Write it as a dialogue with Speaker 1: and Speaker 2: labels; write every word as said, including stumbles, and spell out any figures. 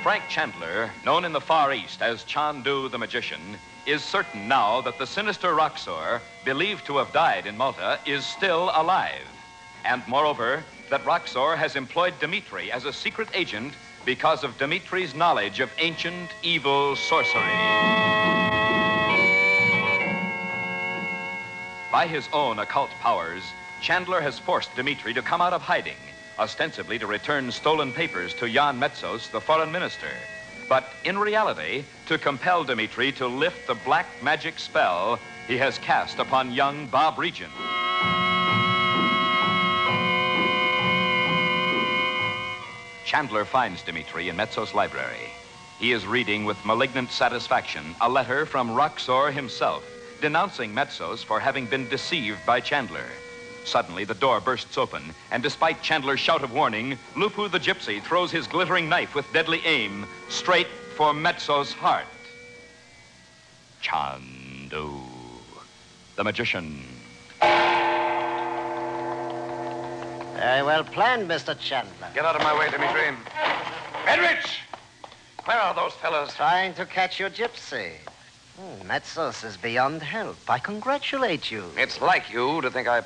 Speaker 1: Frank Chandler, known in the Far East as Chandu the Magician, is certain now that the sinister Roxor, believed to have died in Malta, is still alive. And moreover, that Roxor has employed Dmitri as a secret agent because of Dmitri's knowledge of ancient evil sorcery. By his own occult powers, Chandler has forced Dmitri to come out of hiding, ostensibly to return stolen papers to Jan Metzos, the foreign minister, but in reality, to compel Dmitri to lift the black magic spell he has cast upon young Bob Regent. Chandler finds Dmitri in Metzos' library. He is reading with malignant satisfaction a letter from Roxor himself, denouncing Metzos for having been deceived by Chandler. Suddenly, the door bursts open, and despite Chandler's shout of warning, Lupu the gypsy throws his glittering knife with deadly aim straight for Metzos' heart. Chandu, the magician.
Speaker 2: Very well planned, Mister Chandler.
Speaker 3: Get out of my way, Dmitri. Edrich! Where are those fellas?
Speaker 2: Trying to catch your gypsy. Hmm, Metzos is beyond help. I congratulate you.
Speaker 3: It's like you to think I